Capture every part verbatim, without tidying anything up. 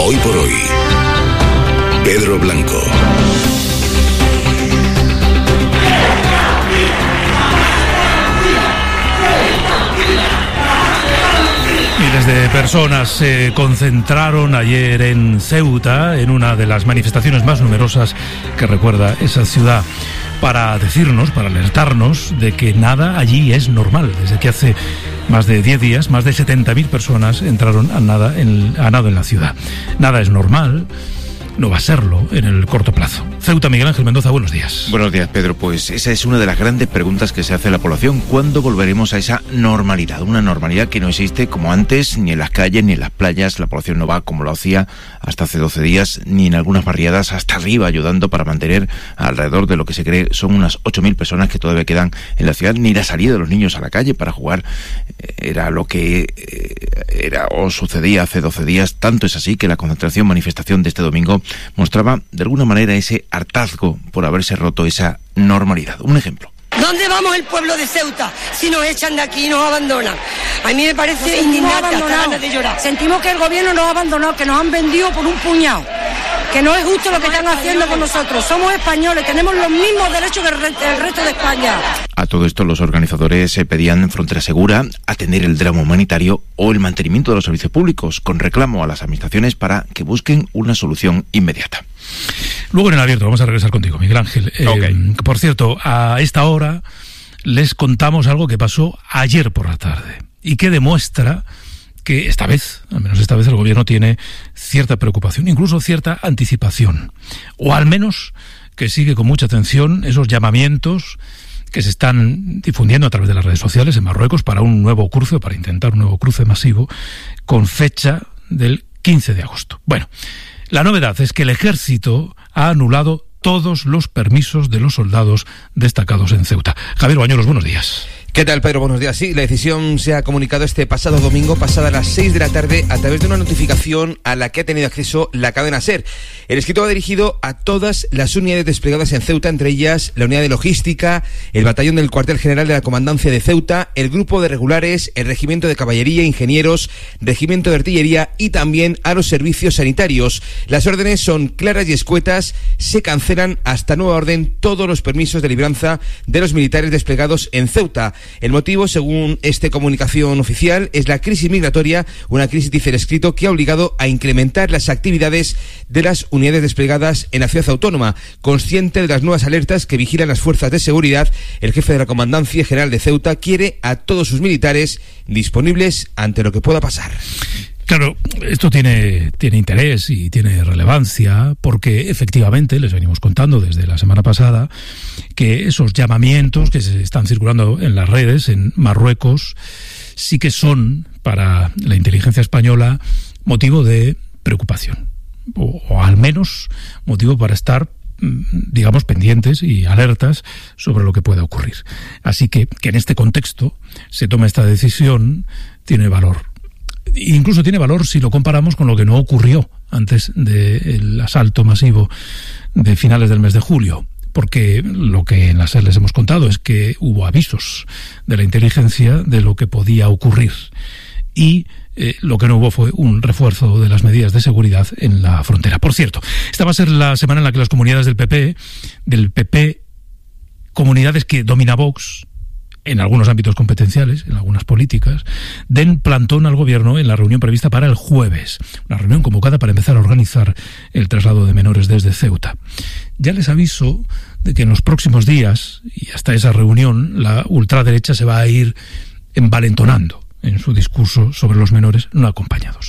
Hoy por hoy, Pedro Blanco. Miles de personas se concentraron ayer en Ceuta, en una de las manifestaciones más numerosas que recuerda esa ciudad, para decirnos, para alertarnos de que nada allí es normal. Desde que hace más de diez días, más de setenta mil personas entraron a nada en, a nado en la ciudad. Nada es normal. No va a serlo en el corto plazo. Ceuta, Miguel Ángel Mendoza, buenos días. Buenos días, Pedro. Pues esa es una de las grandes preguntas que se hace la población. ¿Cuándo volveremos a esa normalidad? Una normalidad que no existe como antes, ni en las calles, ni en las playas. La población no va como lo hacía hasta hace doce días, ni en algunas barriadas hasta arriba, ayudando para mantener alrededor de lo que se cree son unas ocho mil personas que todavía quedan en la ciudad. Ni la salida de los niños a la calle para jugar era lo que era o sucedía hace doce días. Tanto es así que la concentración, manifestación de este domingo mostraba de alguna manera ese hartazgo por haberse roto esa normalidad. Un ejemplo. ¿Dónde vamos el pueblo de Ceuta si nos echan de aquí y nos abandonan? A mí me parece indignante, hasta ganas de llorar. Sentimos que el gobierno nos ha abandonado, que nos han vendido por un puñado, que no es justo lo que están haciendo con nosotros. Somos españoles, tenemos los mismos derechos que el, re- el resto de España. A todo esto, los organizadores se pedían frontera segura, atender el drama humanitario o el mantenimiento de los servicios públicos, con reclamo a las administraciones para que busquen una solución inmediata. Luego en el abierto vamos a regresar contigo, Miguel Ángel. Eh, okay. Por cierto, a esta hora les contamos algo que pasó ayer por la tarde y que demuestra que esta vez, al menos esta vez, el gobierno tiene cierta preocupación, incluso cierta anticipación, o al menos que sigue con mucha atención esos llamamientos que se están difundiendo a través de las redes sociales en Marruecos para un nuevo cruce, para intentar un nuevo cruce masivo, con fecha del quince de agosto. Bueno, la novedad es que el ejército ha anulado todos los permisos de los soldados destacados en Ceuta. Javier Bañuelos, buenos días. ¿Qué tal, Pedro? Buenos días. Sí, la decisión se ha comunicado este pasado domingo, pasada las seis de la tarde, a través de una notificación a la que ha tenido acceso la cadena SER. El escrito va dirigido a todas las unidades desplegadas en Ceuta, entre ellas la unidad de logística, el batallón del cuartel general de la comandancia de Ceuta, el grupo de regulares, el regimiento de caballería, ingenieros, regimiento de artillería y también a los servicios sanitarios. Las órdenes son claras y escuetas. Se cancelan hasta nueva orden todos los permisos de libranza de los militares desplegados en Ceuta. El motivo, según esta comunicación oficial, es la crisis migratoria, una crisis, dice el escrito, que ha obligado a incrementar las actividades de las unidades desplegadas en la ciudad autónoma. Consciente de las nuevas alertas que vigilan las fuerzas de seguridad, el jefe de la Comandancia General de Ceuta quiere a todos sus militares disponibles ante lo que pueda pasar. Claro, esto tiene, tiene interés y tiene relevancia porque efectivamente, les venimos contando desde la semana pasada, que esos llamamientos que se están circulando en las redes en Marruecos sí que son para la inteligencia española motivo de preocupación, o, o al menos motivo para estar, digamos, pendientes y alertas sobre lo que pueda ocurrir. Así que, que en este contexto se tome esta decisión tiene valor. Incluso tiene valor si lo comparamos con lo que no ocurrió antes del asalto masivo de finales del mes de julio, porque lo que en la SER les hemos contado es que hubo avisos de la inteligencia de lo que podía ocurrir y eh, lo que no hubo fue un refuerzo de las medidas de seguridad en la frontera. Por cierto, esta va a ser la semana en la que las comunidades del P P, del P P, comunidades que domina Vox, en algunos ámbitos competenciales, en algunas políticas, den plantón al gobierno en la reunión prevista para el jueves. Una reunión convocada para empezar a organizar el traslado de menores desde Ceuta. Ya les aviso de que en los próximos días, y hasta esa reunión, la ultraderecha se va a ir envalentonando en su discurso sobre los menores no acompañados.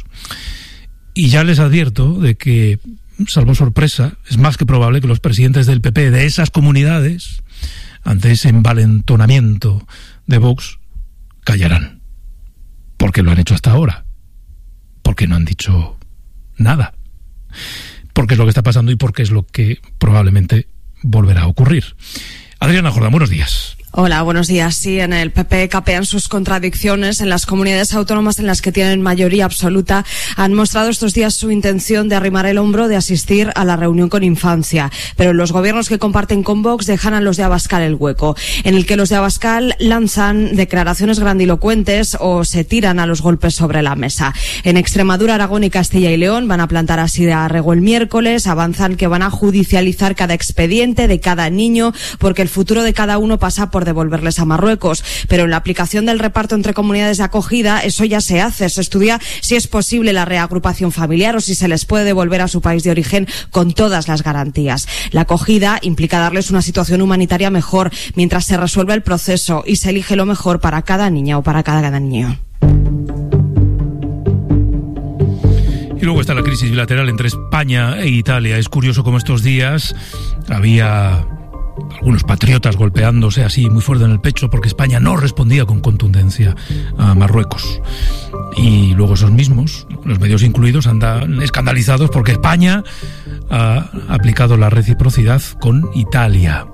Y ya les advierto de que, salvo sorpresa, es más que probable que los presidentes del P P de esas comunidades, ante ese envalentonamiento de Vox, callarán. Porque lo han hecho hasta ahora. Porque no han dicho nada. Porque es lo que está pasando y porque es lo que probablemente volverá a ocurrir. Adriana Jordán, buenos días. Hola, buenos días. Sí, en el P P capean sus contradicciones. En las comunidades autónomas en las que tienen mayoría absoluta han mostrado estos días su intención de arrimar el hombro, de asistir a la reunión con infancia. Pero los gobiernos que comparten con Vox dejan a los de Abascal el hueco, en el que los de Abascal lanzan declaraciones grandilocuentes o se tiran a los golpes sobre la mesa. En Extremadura, Aragón y Castilla y León van a plantar así de arrego el miércoles, avanzan que van a judicializar cada expediente de cada niño, porque el futuro de cada uno pasa por devolverles a Marruecos. Pero en la aplicación del reparto entre comunidades de acogida, eso ya se hace. Se estudia si es posible la reagrupación familiar o si se les puede devolver a su país de origen con todas las garantías. La acogida implica darles una situación humanitaria mejor mientras se resuelve el proceso y se elige lo mejor para cada niña o para cada niño. Y luego está la crisis bilateral entre España e Italia. Es curioso cómo estos días había algunos patriotas golpeándose así muy fuerte en el pecho porque España no respondía con contundencia a Marruecos. Y luego esos mismos, los medios incluidos, andan escandalizados porque España ha aplicado la reciprocidad con Italia.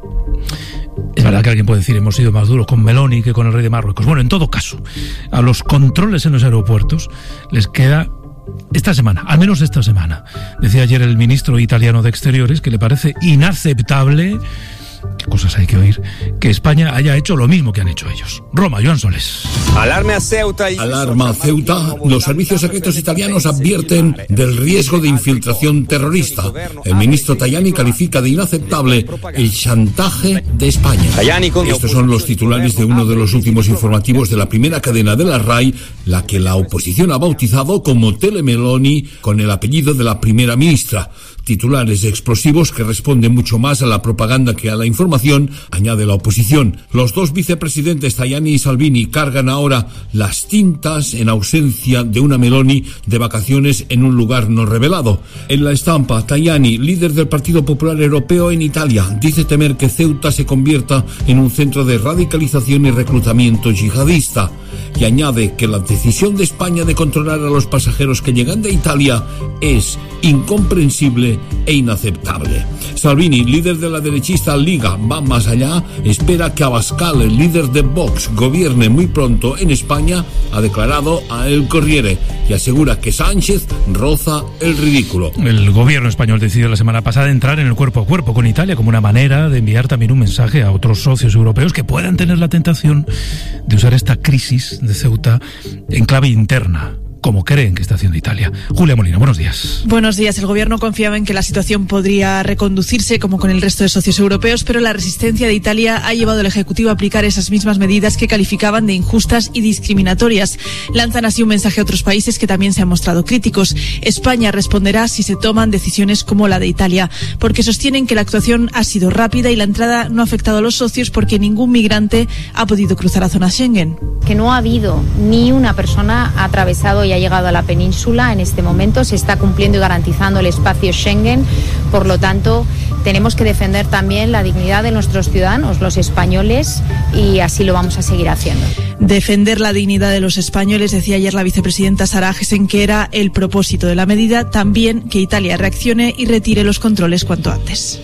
Es verdad que alguien puede decir, hemos sido más duros con Meloni que con el rey de Marruecos. Bueno, en todo caso, a los controles en los aeropuertos les queda esta semana, al menos esta semana. Decía ayer el ministro italiano de Exteriores que le parece inaceptable, qué cosas hay que oír, que España haya hecho lo mismo que han hecho ellos. Roma, Joan Soles. Alarma a Ceuta. Y... Alarma a Ceuta. Los servicios secretos italianos advierten del riesgo de infiltración terrorista. El ministro Tajani califica de inaceptable el chantaje de España. Estos son los titulares de uno de los últimos informativos de la primera cadena de la RAI, la que la oposición ha bautizado como Telemeloni, con el apellido de la primera ministra. Titulares explosivos que responden mucho más a la propaganda que a la información, añade la oposición. Los dos vicepresidentes Tajani y Salvini cargan ahora las tintas en ausencia de una Meloni de vacaciones en un lugar no revelado. En la estampa, Tajani, líder del Partido Popular Europeo en Italia, dice temer que Ceuta se convierta en un centro de radicalización y reclutamiento yihadista. Y añade que la decisión de España de controlar a los pasajeros que llegan de Italia es incomprensible e inaceptable. Salvini, líder de la derechista Liga, va más allá, espera que Abascal, el líder de Vox, gobierne muy pronto en España, ha declarado a El Corriere, y asegura que Sánchez roza el ridículo. El gobierno español decidió la semana pasada entrar en el cuerpo a cuerpo con Italia como una manera de enviar también un mensaje a otros socios europeos que puedan tener la tentación de usar esta crisis de Ceuta en clave interna, como creen que está haciendo Italia. Julia Molina, buenos días. Buenos días. El gobierno confiaba en que la situación podría reconducirse como con el resto de socios europeos, pero la resistencia de Italia ha llevado al Ejecutivo a aplicar esas mismas medidas que calificaban de injustas y discriminatorias. Lanzan así un mensaje a otros países que también se han mostrado críticos. España responderá si se toman decisiones como la de Italia, porque sostienen que la actuación ha sido rápida y la entrada no ha afectado a los socios porque ningún migrante ha podido cruzar a zona Schengen. Que no ha habido ni una persona atravesado y ha llegado a la península en este momento. Se está cumpliendo y garantizando el espacio Schengen. Por lo tanto, tenemos que defender también la dignidad de nuestros ciudadanos, los españoles, y así lo vamos a seguir haciendo. Defender la dignidad de los españoles, decía ayer la vicepresidenta Sara Agesen, que era el propósito de la medida. También que Italia reaccione y retire los controles cuanto antes.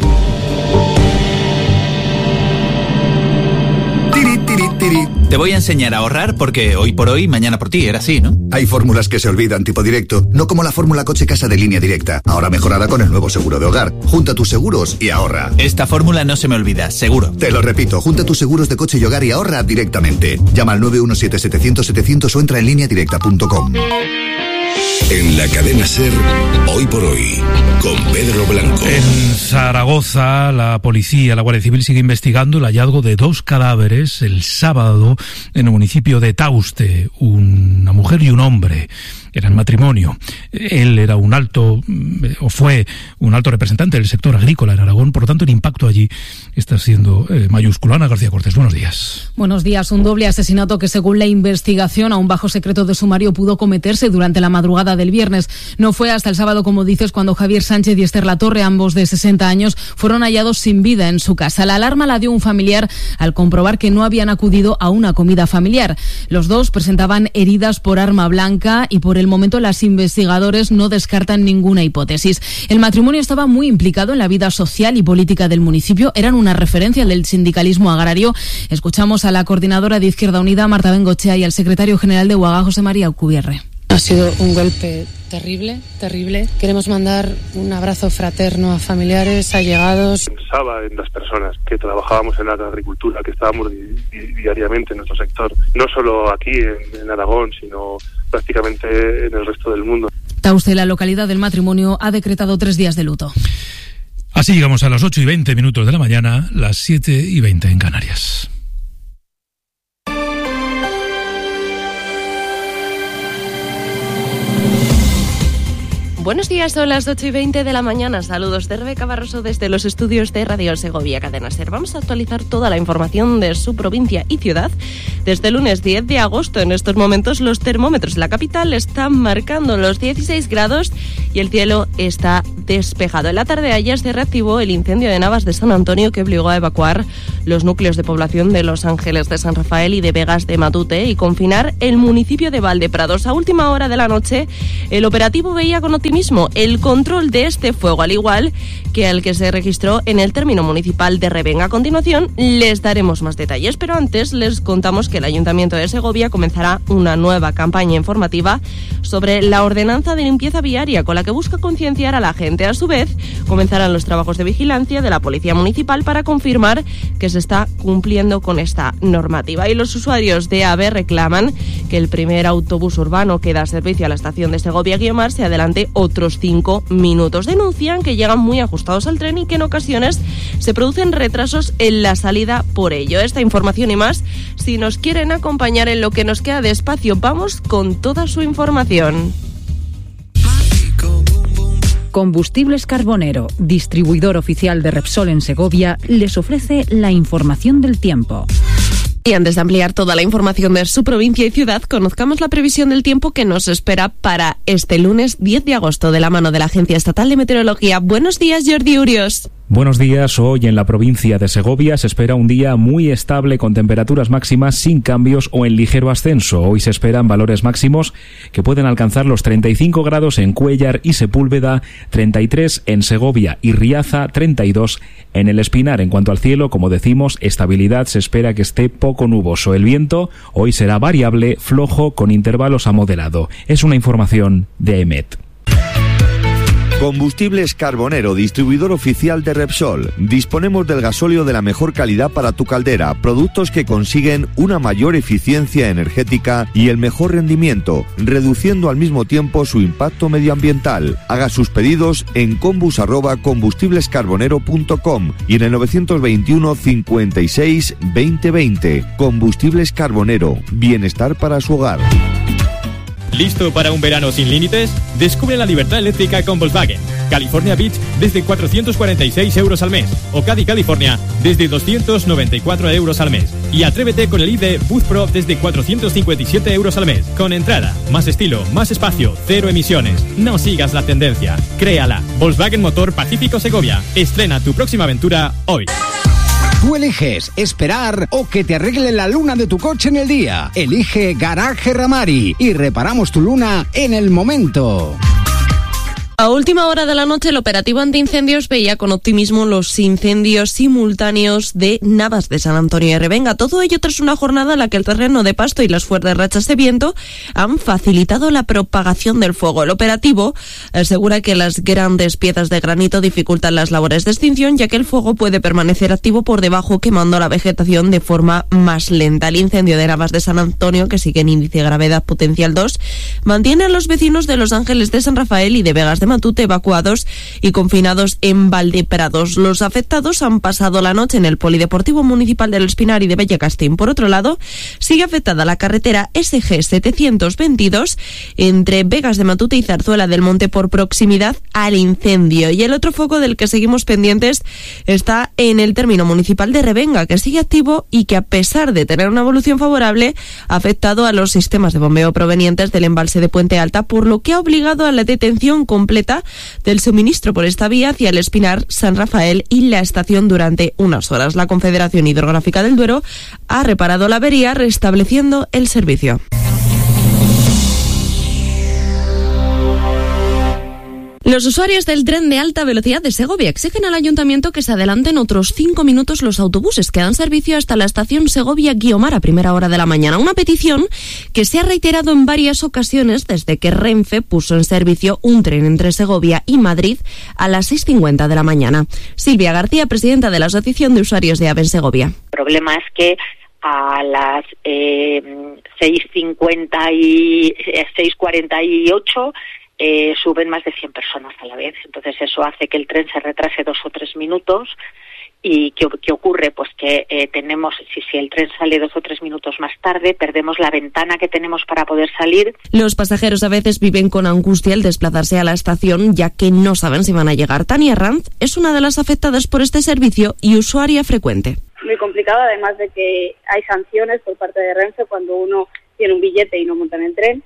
Te voy a enseñar a ahorrar porque hoy por hoy, mañana por ti, era así, ¿no? Hay fórmulas que se olvidan tipo directo, no como la fórmula coche-casa de Línea Directa, ahora mejorada con el nuevo seguro de hogar. Junta tus seguros y ahorra. Esta fórmula no se me olvida, seguro. Te lo repito, junta tus seguros de coche y hogar y ahorra directamente. Llama al nueve uno siete setecientos setecientos o entra en línea directa punto com. En la cadena SER, hoy por hoy, con Pedro Blanco. En Zaragoza, la policía, la Guardia Civil sigue investigando el hallazgo de dos cadáveres el sábado en el municipio de Tauste, una mujer y un hombre. Eran matrimonio. Él era un alto, o fue un alto representante del sector agrícola en Aragón, por lo tanto el impacto allí está siendo eh, mayúsculo. Ana García Cortés, buenos días. Buenos días. Un doble asesinato que, según la investigación, aún bajo secreto de sumario, pudo cometerse durante la madrugada del viernes. No fue hasta el sábado, como dices, cuando Javier Sánchez y Esther Latorre, ambos de sesenta años, fueron hallados sin vida en su casa. La alarma la dio un familiar al comprobar que no habían acudido a una comida familiar. Los dos presentaban heridas por arma blanca y por el momento las investigadoras coordinadores no descartan ninguna hipótesis. El matrimonio estaba muy implicado en la vida social y política del municipio. Eran una referencia del sindicalismo agrario. Escuchamos a la coordinadora de Izquierda Unida, Marta Bengochea, y al secretario general de UAGA, José María Alcubierre. Ha sido un golpe terrible, terrible. Queremos mandar un abrazo fraterno a familiares, allegados. Pensaba en las personas que trabajábamos en la agricultura, que estábamos di- di- diariamente en nuestro sector, no solo aquí en, en Aragón, sino prácticamente en el resto del mundo. Tauste, la localidad del matrimonio, ha decretado tres días de luto. Así llegamos a las ocho y veinte minutos de la mañana, las siete y veinte en Canarias. Buenos días, son las ocho y veinte de la mañana. Saludos de Rebeca Barroso desde los estudios de Radio Segovia Cadena Ser. Vamos a actualizar toda la información de su provincia y ciudad. Desde el lunes diez de agosto, en estos momentos, los termómetros en la capital están marcando los dieciséis grados y el cielo está despejado. En la tarde de ayer se reactivó el incendio de Navas de San Antonio, que obligó a evacuar los núcleos de población de Los Ángeles de San Rafael y de Vegas de Matute y confinar el municipio de Valdeprados. A última hora de la noche, el operativo veía con optimismo el control de este fuego, al igual que el que se registró en el término municipal de Revenga. A continuación les daremos más detalles, pero antes les contamos que el Ayuntamiento de Segovia comenzará una nueva campaña informativa sobre la ordenanza de limpieza viaria, con la que busca concienciar a la gente. A su vez, comenzarán los trabajos de vigilancia de la Policía Municipal para confirmar que se está cumpliendo con esta normativa. Y los usuarios de AVE reclaman que el primer autobús urbano que da servicio a la estación de Segovia-Guiomar se adelante otros cinco minutos. Denuncian que llegan muy ajustados al tren y que en ocasiones se producen retrasos en la salida por ello. Esta información y más, si nos quieren acompañar en lo que nos queda de espacio, vamos con toda su información. Combustibles Carbonero, distribuidor oficial de Repsol en Segovia, les ofrece la información del tiempo. Y antes de ampliar toda la información de su provincia y ciudad, conozcamos la previsión del tiempo que nos espera para este lunes diez de agosto de la mano de la Agencia Estatal de Meteorología. Buenos días, Jordi Urios. Buenos días. Hoy en la provincia de Segovia se espera un día muy estable con temperaturas máximas sin cambios o en ligero ascenso. Hoy se esperan valores máximos que pueden alcanzar los treinta y cinco grados en Cuéllar y Sepúlveda, treinta y tres en Segovia y Riaza, treinta y dos en el Espinar. En cuanto al cielo, como decimos, estabilidad, se espera que esté poco nuboso. El viento hoy será variable, flojo, con intervalos a moderado. Es una información de EMET. Combustibles Carbonero, distribuidor oficial de Repsol. Disponemos del gasóleo de la mejor calidad para tu caldera, productos que consiguen una mayor eficiencia energética y el mejor rendimiento, reduciendo al mismo tiempo su impacto medioambiental. Haga sus pedidos en combus arroba combustiblescarbonero punto com y en el novecientos veintiuno cincuenta y seis veinte veinte. Combustibles Carbonero, bienestar para su hogar. ¿Listo para un verano sin límites? Descubre la libertad eléctrica con Volkswagen. California Beach desde cuatrocientos cuarenta y seis euros al mes. O Caddy California desde doscientos noventa y cuatro euros al mes. Y atrévete con el I D Boost Pro desde cuatrocientos cincuenta y siete euros al mes. Con entrada, más estilo, más espacio, cero emisiones. No sigas la tendencia. Créala. Volkswagen Motor Pacífico Segovia. Estrena tu próxima aventura hoy. Tú eliges esperar o que te arreglen la luna de tu coche en el día. Elige Garaje Ramari y reparamos tu luna en el momento. A última hora de la noche, el operativo antiincendios veía con optimismo los incendios simultáneos de Navas de San Antonio y Revenga. Todo ello tras una jornada en la que el terreno de pasto y las fuertes rachas de viento han facilitado la propagación del fuego. El operativo asegura que las grandes piezas de granito dificultan las labores de extinción, ya que el fuego puede permanecer activo por debajo, quemando la vegetación de forma más lenta. El incendio de Navas de San Antonio, que sigue en índice de gravedad potencial dos, mantiene a los vecinos de Los Ángeles de San Rafael y de Vegas de Matute evacuados y confinados en Valdeprados. Los afectados han pasado la noche en el Polideportivo Municipal del Espinar y de Bellacastín. Por otro lado, sigue afectada la carretera S G setecientos veintidós entre Vegas de Matute y Zarzuela del Monte por proximidad al incendio. Y el otro foco del que seguimos pendientes está en el término municipal de Revenga, que sigue activo y que, a pesar de tener una evolución favorable, ha afectado a los sistemas de bombeo provenientes del embalse de Puente Alta, por lo que ha obligado a la detención completa del suministro por esta vía hacia el Espinar, San Rafael y la estación durante unas horas. La Confederación Hidrográfica del Duero ha reparado la avería, restableciendo el servicio. Los usuarios del tren de alta velocidad de Segovia exigen al ayuntamiento que se adelanten otros cinco minutos los autobuses que dan servicio hasta la estación Segovia-Guiomar a primera hora de la mañana. Una petición que se ha reiterado en varias ocasiones desde que Renfe puso en servicio un tren entre Segovia y Madrid a las seis cincuenta de la mañana. Silvia García, presidenta de la Asociación de Usuarios de AVE en Segovia. El problema es que a las eh, seis cincuenta y seis cuarenta y ocho Eh, suben más de cien personas a la vez. Entonces eso hace que el tren se retrase dos o tres minutos. ¿Y qué, qué ocurre? Pues que eh, tenemos, si, si el tren sale dos o tres minutos más tarde, perdemos la ventana que tenemos para poder salir. Los pasajeros a veces viven con angustia al desplazarse a la estación, ya que no saben si van a llegar. Tania Ranz es una de las afectadas por este servicio y usuaria frecuente. Muy complicado, además de que hay sanciones por parte de Renfe cuando uno tiene un billete y no monta en el tren.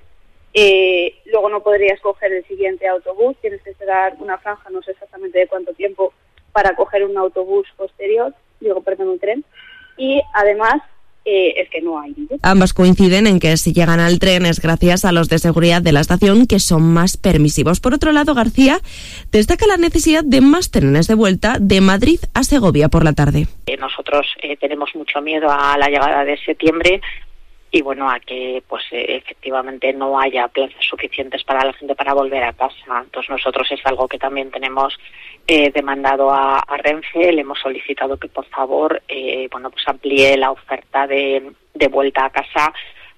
Eh, luego no podrías coger el siguiente autobús, tienes que esperar una franja, no sé exactamente de cuánto tiempo, para coger un autobús posterior, digo, perdón, un tren, y además eh, es que no hay billetes. Ambas coinciden en que si llegan al tren es gracias a los de seguridad de la estación, que son más permisivos. Por otro lado, García destaca la necesidad de más trenes de vuelta de Madrid a Segovia por la tarde. Eh, nosotros eh, tenemos mucho miedo a la llegada de septiembre, y bueno, a que pues eh, efectivamente no haya plazas suficientes para la gente para volver a casa. Entonces nosotros es algo que también tenemos eh, demandado a, a Renfe, le hemos solicitado que por favor eh, bueno pues amplíe la oferta de, de vuelta a casa,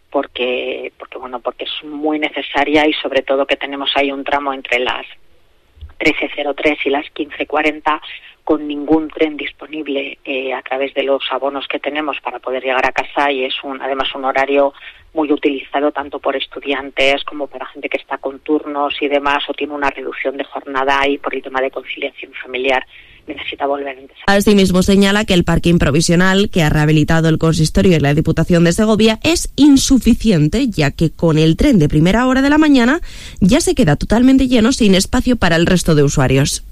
porque porque bueno porque es muy necesaria, y sobre todo que tenemos ahí un tramo entre las trece cero tres y las quince cuarenta con ningún tren disponible eh, a través de los abonos que tenemos para poder llegar a casa, y es un además un horario muy utilizado tanto por estudiantes como por gente que está con turnos y demás, o tiene una reducción de jornada, y por el tema de conciliación familiar necesita volver a empezar. Asimismo señala que el parking provisional que ha rehabilitado el consistorio y la Diputación de Segovia es insuficiente, ya que con el tren de primera hora de la mañana ya se queda totalmente lleno, sin espacio para el resto de usuarios.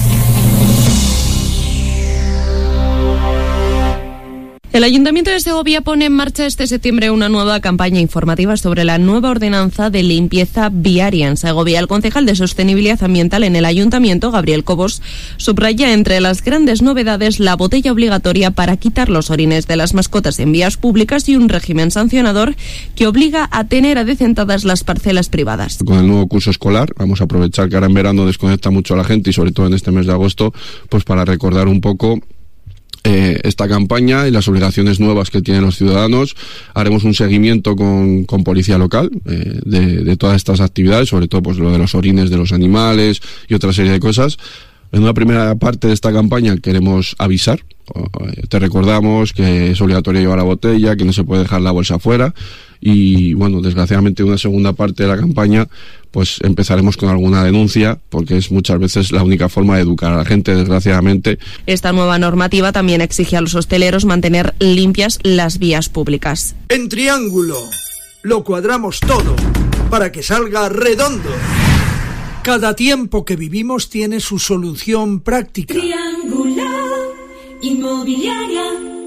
El Ayuntamiento de Segovia pone en marcha este septiembre una nueva campaña informativa sobre la nueva ordenanza de limpieza viaria en Segovia. El concejal de Sostenibilidad Ambiental en el Ayuntamiento, Gabriel Cobos, subraya entre las grandes novedades la botella obligatoria para quitar los orines de las mascotas en vías públicas y un régimen sancionador que obliga a tener adecentadas las parcelas privadas. Con el nuevo curso escolar vamos a aprovechar que ahora en verano desconecta mucho a la gente, y sobre todo en este mes de agosto, pues para recordar un poco Eh, esta campaña y las obligaciones nuevas que tienen los ciudadanos. Haremos un seguimiento con, con policía local eh, de, de todas estas actividades, sobre todo pues lo de los orines de los animales y otra serie de cosas. En una primera parte de esta campaña queremos avisar. Te recordamos que es obligatorio llevar la botella, que no se puede dejar la bolsa afuera, y bueno, desgraciadamente en una segunda parte de la campaña pues empezaremos con alguna denuncia, porque es muchas veces la única forma de educar a la gente, desgraciadamente. Esta nueva normativa también exige a los hosteleros mantener limpias las vías públicas. En Triángulo lo cuadramos todo para que salga redondo. Cada tiempo que vivimos tiene su solución práctica. Triángulo Inmobiliaria.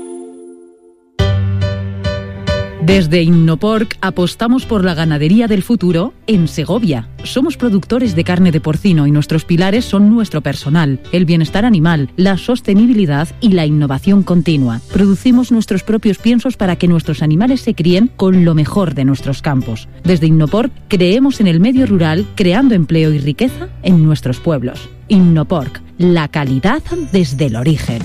Desde Innoporc apostamos por la ganadería del futuro en Segovia. Somos productores de carne de porcino y nuestros pilares son nuestro personal, el bienestar animal, la sostenibilidad y la innovación continua. Producimos nuestros propios piensos para que nuestros animales se críen con lo mejor de nuestros campos. Desde Innoporc creemos en el medio rural, creando empleo y riqueza en nuestros pueblos. Innoporc, la calidad desde el origen.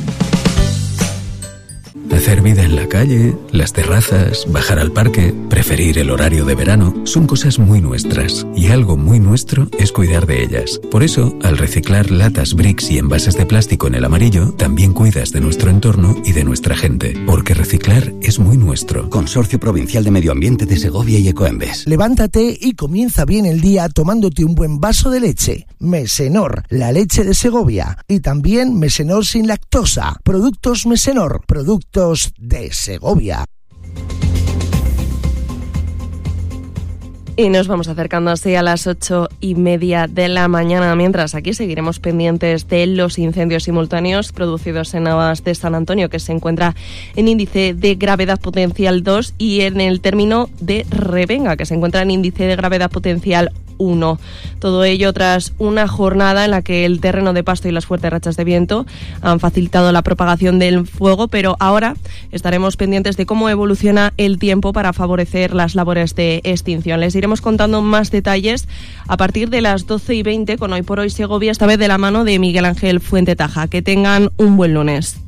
Hacer vida en la calle, las terrazas, bajar al parque, preferir el horario de verano, son cosas muy nuestras, y algo muy nuestro es cuidar de ellas. Por eso, al reciclar latas, bricks y envases de plástico en el amarillo, también cuidas de nuestro entorno y de nuestra gente, porque reciclar es muy nuestro. Consorcio Provincial de Medio Ambiente de Segovia y Ecoembes. Levántate y comienza bien el día tomándote un buen vaso de leche. Mesenor, la leche de Segovia. Y también Mesenor sin lactosa. Productos Mesenor, productos de Segovia. Y nos vamos acercando así a las ocho y media de la mañana. Mientras, aquí seguiremos pendientes de los incendios simultáneos producidos en Navas de San Antonio, que se encuentra en índice de gravedad potencial dos, y en el término de Revenga, que se encuentra en índice de gravedad potencial uno. Todo ello tras una jornada en la que el terreno de pasto y las fuertes rachas de viento han facilitado la propagación del fuego, pero ahora estaremos pendientes de cómo evoluciona el tiempo para favorecer las labores de extinción. Les iremos contando más detalles a partir de las doce y veinte con Hoy por Hoy Segovia, esta vez de la mano de Miguel Ángel Fuentetaja. Que tengan un buen lunes.